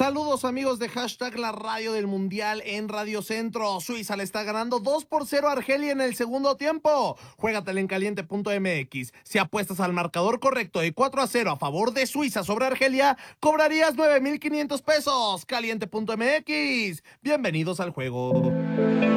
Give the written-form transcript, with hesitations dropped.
Saludos amigos de hashtag la radio del mundial en Radio Centro. Suiza le está ganando 2-0 a Argelia en el segundo tiempo. Juégatela en caliente.mx. Si apuestas al marcador correcto de 4-0 a favor de Suiza sobre Argelia, cobrarías 9,500 pesos. Caliente.mx. Bienvenidos al juego.